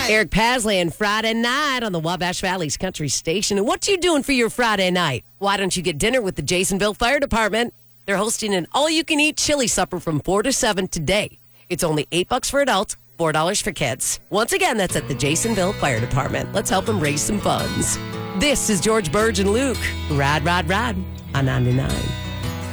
Eric Pasley and Friday night on the Wabash Valley's Country Station. And what you doing for your Friday night? Why don't you get dinner with the Jasonville Fire Department? They're hosting an all-you-can-eat chili supper from 4 to 7 today. It's only $8 for adults, $4 for kids. Once again, that's at the Jasonville Fire Department. Let's help them raise some funds. This is George Burge and Luke. Ride on 99.